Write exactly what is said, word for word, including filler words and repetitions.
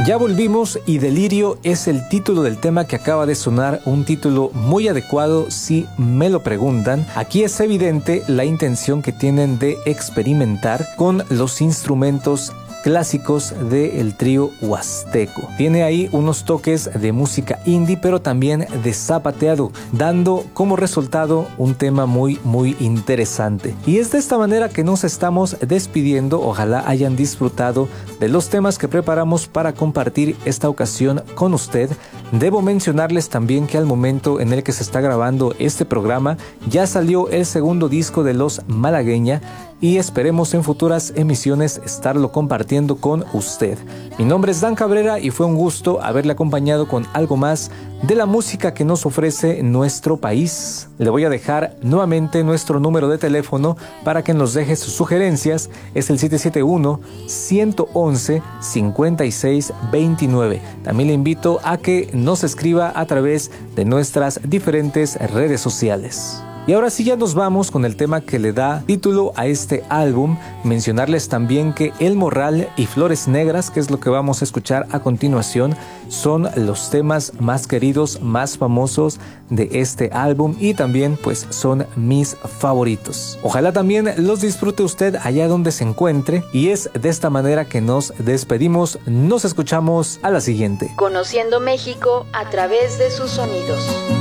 Ya volvimos y Delirio es el título del tema que acaba de sonar, un título muy adecuado si me lo preguntan. Aquí es evidente la intención que tienen de experimentar con los instrumentos clásicos del trío huasteco. Tiene ahí unos toques de música indie, pero también de zapateado, dando como resultado un tema muy muy interesante. Y es de esta manera que nos estamos despidiendo. Ojalá hayan disfrutado de los temas que preparamos para compartir esta ocasión con usted. Debo mencionarles también que al momento en el que se está grabando este programa ya salió el segundo disco de Los Malagueña y esperemos en futuras emisiones estarlo compartiendo con usted. Mi nombre es Dan Cabrera y fue un gusto haberle acompañado con algo más de la música que nos ofrece nuestro país. Le voy a dejar nuevamente nuestro número de teléfono para que nos deje sus sugerencias. Es el siete siete uno, uno uno, cinco seis dos nueve. También le invito a que nos escriba a través de nuestras diferentes redes sociales. Y ahora sí ya nos vamos con el tema que le da título a este álbum. Mencionarles también que El Morral y Flores Negras, que es lo que vamos a escuchar a continuación, son los temas más queridos, más famosos de este álbum y también pues son mis favoritos. Ojalá también los disfrute usted allá donde se encuentre y es de esta manera que nos despedimos. Nos escuchamos a la siguiente. Conociendo México a través de sus sonidos.